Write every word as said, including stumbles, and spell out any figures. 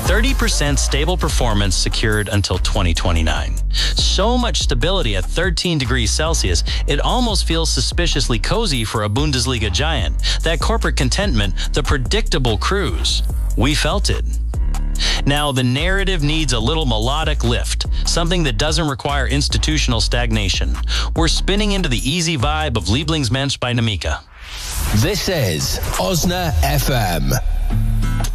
thirty percent stable performance secured until twenty twenty-nine. So much stability at thirteen degrees Celsius, it almost feels suspiciously cozy for a Bundesliga giant. That corporate contentment, the predictable cruise. We felt it. Now, the narrative needs a little melodic lift, something that doesn't require institutional stagnation. We're spinning into the easy vibe of Lieblingsmensch by Namika. This is Osna F M.